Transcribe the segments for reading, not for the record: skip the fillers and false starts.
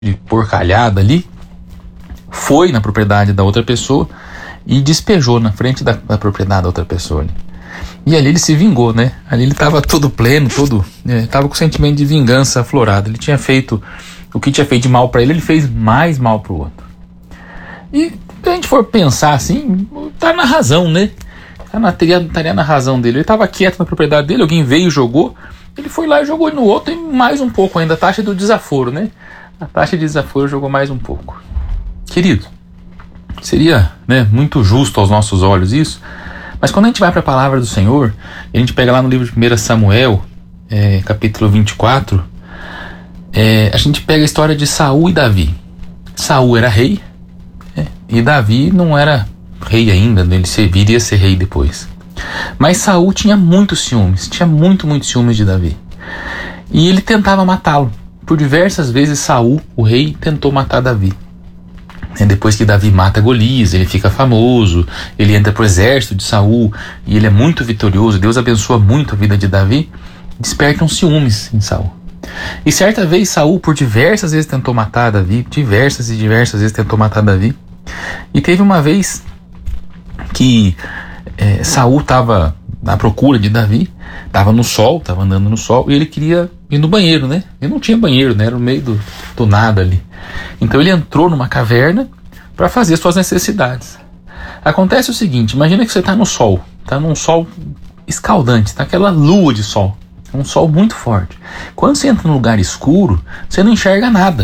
de porcalhada ali, foi na propriedade da outra pessoa e despejou na frente da propriedade da outra pessoa ali. E ali ele se vingou, né? Ali ele estava todo pleno, estava com o sentimento de vingança aflorado. Ele tinha feito o que tinha feito de mal para ele fez mais mal para o outro. E se a gente for pensar assim, tá na razão, né? Estaria na razão dele. Ele estava quieto na propriedade dele, alguém veio e jogou, ele foi lá e jogou no outro e mais um pouco ainda, a taxa do desaforo, né? A taxa de desaforo jogou mais um pouco. Querido, seria, né, muito justo aos nossos olhos isso, mas quando a gente vai para a palavra do Senhor, e a gente pega lá no livro de 1 Samuel, capítulo 24, a gente pega a história de Saul e Davi. Saul era rei, e Davi não era rei ainda, ele viria a ser rei depois. Mas Saul tinha muitos ciúmes, muito ciúmes de Davi. E ele tentava matá-lo. Por diversas vezes Saul, o rei, tentou matar Davi. Depois que Davi mata Golias, ele fica famoso, ele entra pro exército de Saul e ele é muito vitorioso. Deus abençoa muito a vida de Davi, despertam ciúmes em Saul. E certa vez Saul por diversas vezes tentou matar Davi, diversas vezes tentou matar Davi. E teve uma vez que Saul estava à procura de Davi, estava no sol, estava andando no sol e ele queria ir no banheiro, né? Ele não tinha banheiro, né? Era no meio do nada ali. Então ele entrou numa caverna para fazer suas necessidades. Acontece o seguinte, imagina que você está no sol, está num sol escaldante, está aquela lua de sol, um sol muito forte. Quando você entra num lugar escuro, você não enxerga nada.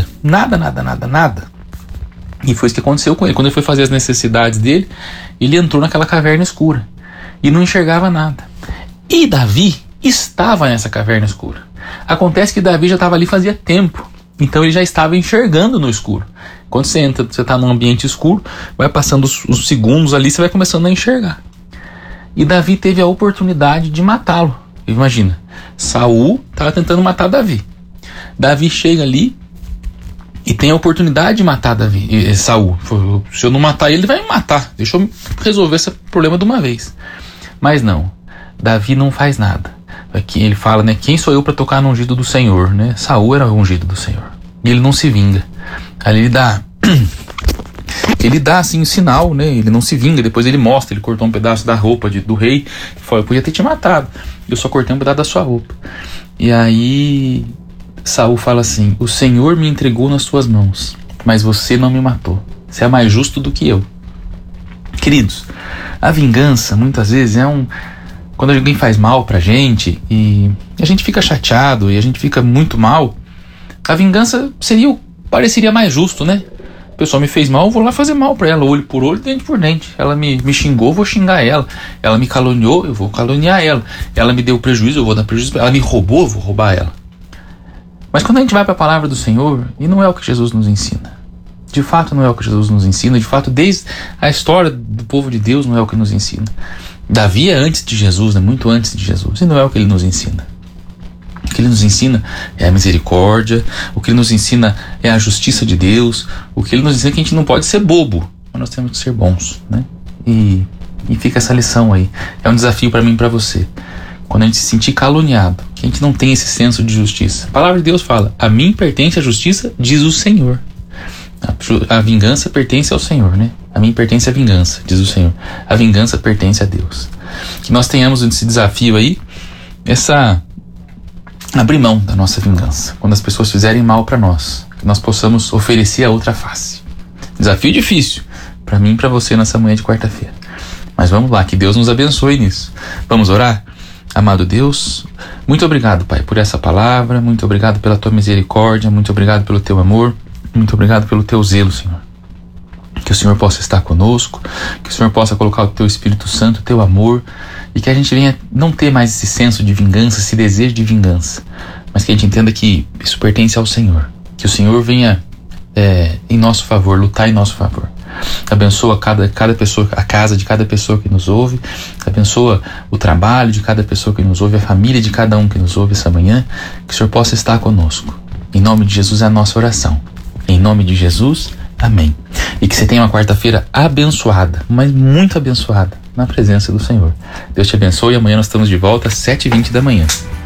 E foi isso que aconteceu com ele. Quando ele foi fazer as necessidades dele, ele entrou naquela caverna escura e não enxergava nada. E Davi estava nessa caverna escura. Acontece que Davi já estava ali fazia tempo, então ele já estava enxergando no escuro. Quando você entra, você está num ambiente escuro, vai passando os segundos ali, você vai começando a enxergar. E Davi teve a oportunidade de matá-lo. Imagina, Saul estava tentando matar Davi. Davi chega ali e tem a oportunidade de matar Saul. Se eu não matar ele vai me matar. Deixa eu resolver esse problema de uma vez. Mas não, Davi não faz nada. Aqui ele fala, né? Quem sou eu para tocar no ungido do Senhor, né? Saul era o ungido do Senhor. E ele não se vinga. Ali ele dá assim um sinal, né? Ele não se vinga. Depois ele mostra, ele cortou um pedaço da roupa do rei. Ele falou, eu podia ter te matado. Eu só cortei um pedaço da sua roupa. E aí Saul fala assim, o Senhor me entregou nas suas mãos, mas você não me matou. Você é mais justo do que eu. Queridos, a vingança muitas vezes quando alguém faz mal pra gente e a gente fica chateado e a gente fica muito mal, a vingança pareceria mais justo, né? A pessoa me fez mal, eu vou lá fazer mal pra ela, olho por olho, dente por dente. Ela me xingou, eu vou xingar ela. Ela me caluniou, eu vou caluniar ela. Ela me deu prejuízo, eu vou dar prejuízo. Ela me roubou, eu vou roubar ela. Mas quando a gente vai para a palavra do Senhor, e não é o que Jesus nos ensina. De fato não é o que Jesus nos ensina. De fato, desde a história do povo de Deus não é o que nos ensina. Davi é antes de Jesus, né? Muito antes de Jesus. E não é o que ele nos ensina. O que ele nos ensina é a misericórdia. O que ele nos ensina é a justiça de Deus. O que ele nos ensina é que a gente não pode ser bobo, mas nós temos que ser bons, né? E fica essa lição aí. É um desafio para mim e para você. Quando a gente se sentir caluniado, que a gente não tem esse senso de justiça. A palavra de Deus fala, a mim pertence a justiça, diz o Senhor. A vingança pertence ao Senhor, né? A mim pertence a vingança, diz o Senhor. A vingança pertence a Deus. Que nós tenhamos esse desafio aí, abrir mão da nossa vingança. Quando as pessoas fizerem mal para nós, que nós possamos oferecer a outra face. Desafio difícil, para mim e para você nessa manhã de quarta-feira. Mas vamos lá, que Deus nos abençoe nisso. Vamos orar? Amado Deus, muito obrigado, Pai, por essa palavra, muito obrigado pela Tua misericórdia, muito obrigado pelo Teu amor, muito obrigado pelo Teu zelo, Senhor. Que o Senhor possa estar conosco, que o Senhor possa colocar o Teu Espírito Santo, o Teu amor, e que a gente venha não ter mais esse senso de vingança, esse desejo de vingança, mas que a gente entenda que isso pertence ao Senhor, que o Senhor venha em nosso favor, lutar em nosso favor. Abençoa cada pessoa, a casa de cada pessoa que nos ouve, abençoa o trabalho de cada pessoa que nos ouve, a família de cada um que nos ouve essa manhã, que o Senhor possa estar conosco. Em nome de Jesus é a nossa oração. Em nome de Jesus, amém. E que você tenha uma quarta-feira abençoada, mas muito abençoada, na presença do Senhor. Deus te abençoe e amanhã nós estamos de volta às 7h20 da manhã.